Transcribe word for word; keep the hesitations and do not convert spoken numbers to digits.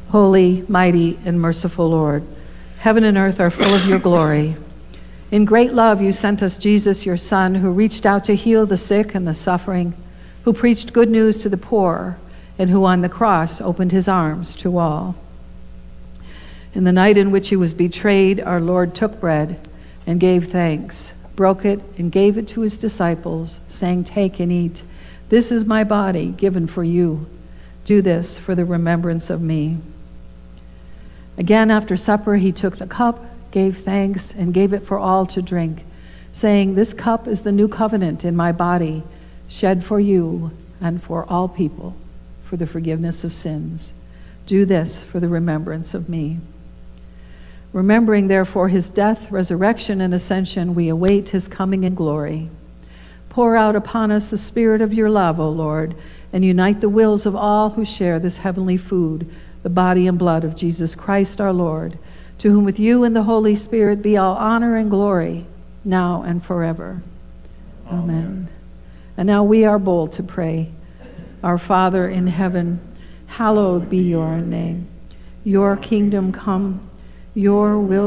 Holy, mighty, and merciful Lord, heaven and earth are full of your glory. In great love you sent us Jesus, your Son, who reached out to heal the sick and the suffering, who preached good news to the poor, and who on the cross opened his arms to all. In the night in which he was betrayed, our Lord took bread and gave thanks, broke it, and gave it to his disciples, saying, "Take and eat. This is my body given for you. Do this for the remembrance of me." Again, after supper, he took the cup, gave thanks, and gave it for all to drink, saying, "This cup is the new covenant in my body, shed for you and for all people for the forgiveness of sins. Do this for the remembrance of me." Remembering, therefore, his death, resurrection, and ascension, we await his coming in glory. Pour out upon us the spirit of your love, O Lord, and unite the wills of all who share this heavenly food, the body and blood of Jesus Christ our Lord, to whom with you and the Holy Spirit be all honor and glory, now and forever. Amen. Amen. And now we are bold to pray. Our Father in heaven, hallowed be your name. Your kingdom come, your will